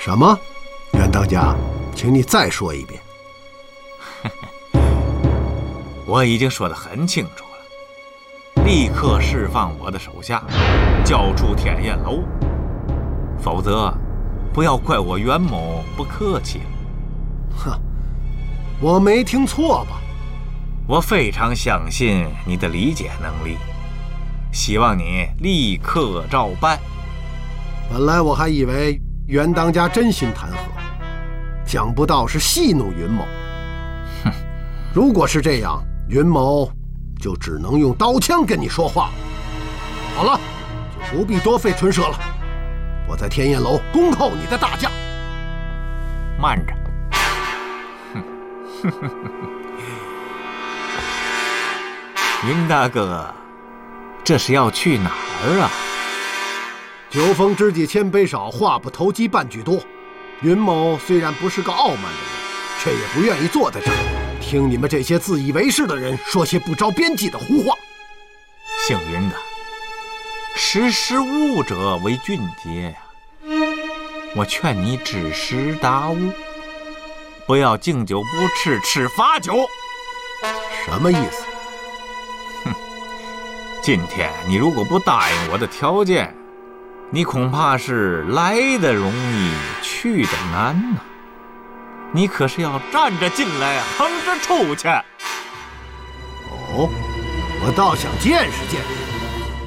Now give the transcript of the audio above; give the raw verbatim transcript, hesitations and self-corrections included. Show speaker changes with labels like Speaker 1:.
Speaker 1: 什么？袁当家，请你再说一遍。
Speaker 2: 我已经说得很清楚了，立刻释放我的手下，交出天焰楼，否则不要怪我袁某不客气了。
Speaker 1: 哼，我没听错吧？
Speaker 2: 我非常相信你的理解能力，希望你立刻照办。
Speaker 1: 本来我还以为袁当家真心弹劾，想不到是戏弄云某。
Speaker 2: 哼，
Speaker 1: 如果是这样，云某就只能用刀枪跟你说话。好了，就不必多费唇舌了。我在天焰楼恭候你的大驾。
Speaker 2: 慢着。云大哥，这是要去哪儿啊？
Speaker 1: 酒逢知己千杯少，话不投机半句多。云某虽然不是个傲慢的人，却也不愿意坐在这儿听你们这些自以为是的人说些不着边际的胡话。
Speaker 2: 姓云的，识时务者为俊杰呀！我劝你知时达物，不要敬酒不吃吃罚酒。
Speaker 1: 什么意思？
Speaker 2: 哼，今天你如果不答应我的条件，你恐怕是来的容易去的难呐、啊！你可是要站着进来，横着出去。
Speaker 1: 哦，我倒想见识见识。